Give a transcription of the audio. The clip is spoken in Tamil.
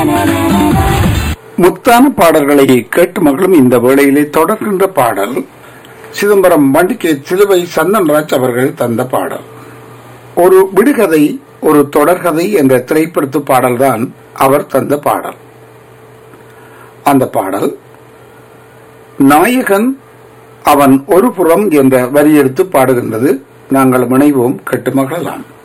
முத்தான பாடல்களை கேட்டு மகளும் இந்த வேளையிலே தொடர்கின்ற பாடல் சிதம்பரம் வண்டிகே சிலுவை சந்தன்ராஜ் அவர்கள் தந்த பாடல். ஒரு விடுகதை ஒரு தொடர்கதை என்ற திரைப்படத்து பாடல்தான் அவர் தந்த பாடல். அந்த பாடல் நாயகன் அவன் ஒரு புறம் என்ற வரியெடுத்து பாடுகின்றது. நாங்கள் இணைவோம், கேட்டு மகிழலாம்.